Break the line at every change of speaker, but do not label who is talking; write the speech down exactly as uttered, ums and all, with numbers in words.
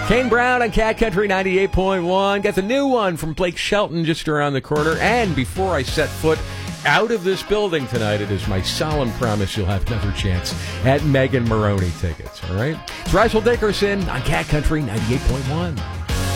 Kane Brown on Cat Country ninety-eight point one. Got the new one from Blake Shelton just around the corner. And before I set foot out of this building tonight, it is my solemn promise you'll have another chance at Megan Maroney tickets. All right? It's Roswell Dickerson on Cat Country ninety-eight point one.